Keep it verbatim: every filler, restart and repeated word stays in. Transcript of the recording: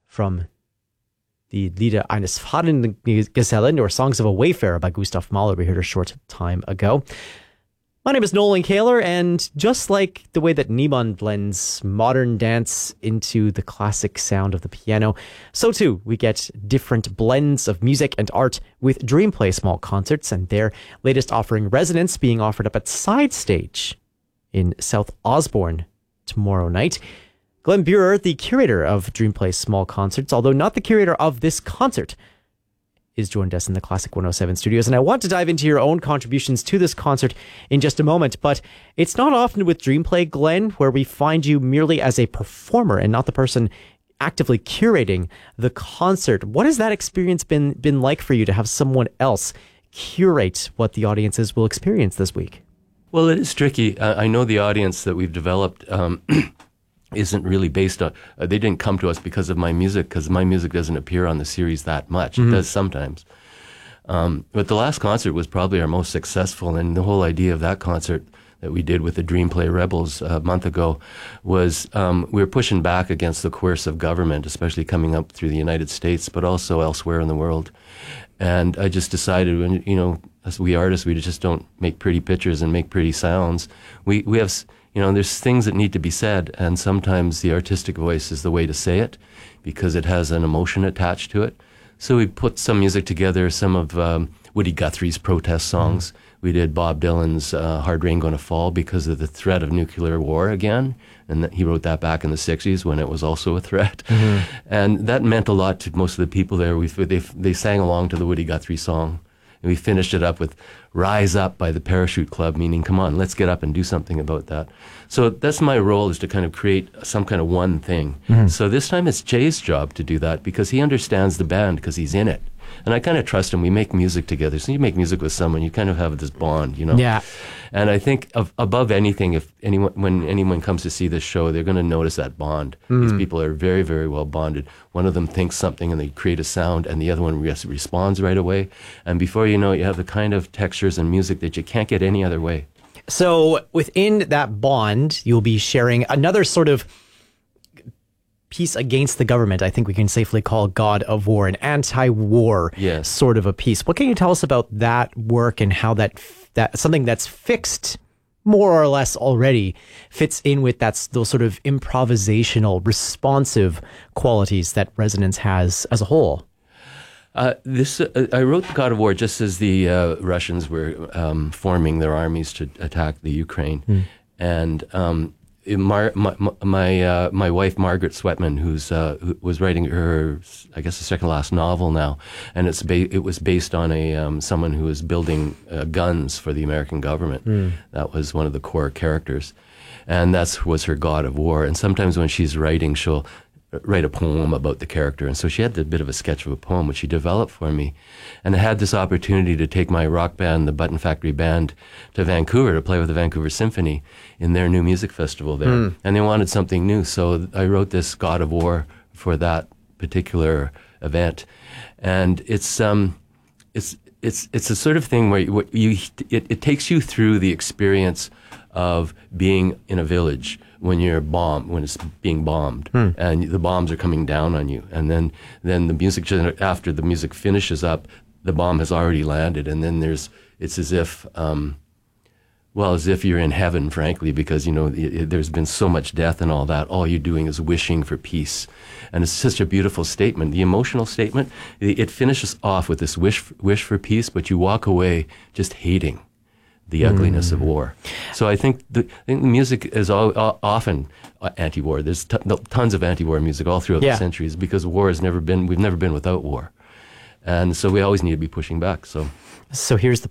from the Lieder eines fahrenden Gesellen, or Songs of a Wayfarer by Gustav Mahler. We heard a short time ago. My name is Nolan Kaler, and just like the way that Niemann blends modern dance into the classic sound of the piano, so too we get different blends of music and art with Dreamplay Small Concerts, and their latest offering, Resonance, being offered up at Side Stage in South Osborne tomorrow night. Glenn Buehrer, the curator of Dreamplay Small Concerts, although not the curator of this concert, is joined us in the Classic one oh seven studios. And I want to dive into your own contributions to this concert in just a moment, but it's not often with Dreamplay, Glenn, where we find you merely as a performer and not the person actively curating the concert. What has that experience been been like for you to have someone else curate what the audiences will experience this week? Well, it is tricky. Uh, I know the audience that we've developed um, isn't really based on, uh, they didn't come to us because of my music, because my music doesn't appear on the series that much. Mm-hmm. It does sometimes. Um, but the last concert was probably our most successful, and the whole idea of that concert that we did with the Dreamplay Rebels a month ago was um, we were pushing back against the coercive government, especially coming up through the United States, but also elsewhere in the world. And I just decided, when, you know, as we artists, we just don't make pretty pictures and make pretty sounds. We we have... You know, there's things that need to be said, and sometimes the artistic voice is the way to say it because it has an emotion attached to it. So we put some music together, some of um, Woody Guthrie's protest songs. Mm-hmm. We did Bob Dylan's uh, Hard Rain Gonna Fall because of the threat of nuclear war again, and th- he wrote that back in the sixties when it was also a threat. Mm-hmm. And that meant a lot to most of the people there. We, they, they sang along to the Woody Guthrie song. And we finished it up with Rise Up by the Parachute Club, meaning, come on, let's get up and do something about that. So that's my role, is to kind of create some kind of one thing. Mm-hmm. So this time it's Jay's job to do that because he understands the band because he's in it. And I kind of trust him. We make music together. So you make music with someone, you kind of have this bond, you know? Yeah. And I think of, above anything, if anyone, when anyone comes to see this show, they're going to notice that bond. Mm. These people are very, very well bonded. One of them thinks something and they create a sound, and the other one res- responds right away. And before you know it, you have the kind of textures and music that you can't get any other way. So within that bond, you'll be sharing another sort of piece against the government. I think we can safely call God of War an anti-war yes. sort of a piece. What can you tell us about that work and how that that something that's fixed more or less already fits in with that's those sort of improvisational, responsive qualities that Resonance has as a whole? Uh, this uh, I wrote the God of War just as the uh, Russians were um, forming their armies to attack the Ukraine, mm. and um, Mar- my my, uh, my wife Margaret Sweatman, who's uh, who was writing her, I guess, the second last novel now, and it's ba- it was based on a um, someone who was building uh, guns for the American government. Mm. That was one of the core characters, and that's was her God of War. And sometimes when she's writing, she'll write a poem about the character. And so she had a bit of a sketch of a poem, which she developed for me. And I had this opportunity to take my rock band, the Button Factory Band, to Vancouver to play with the Vancouver Symphony in their new music festival there. Mm. And they wanted something new. So I wrote this God of War for that particular event. And it's, um, it's, it's, it's a sort of thing where you, you it, it takes you through the experience of being in a village when you're bombed, when it's being bombed, hmm. and the bombs are coming down on you, and then then the music, after the music finishes up, the bomb has already landed, and then there's it's as if, um, well, as if you're in heaven, frankly, because you know it, it, there's been so much death and all that. All you're doing is wishing for peace, and it's such a beautiful statement. The emotional statement, it, it finishes off with this wish wish for peace, but you walk away just hating the ugliness mm. of war. So I think the, I think the music is all, all, often anti-war. There's t- tons of anti-war music all throughout yeah. the centuries because war has never been, we've never been without war. And so we always need to be pushing back. So so here's the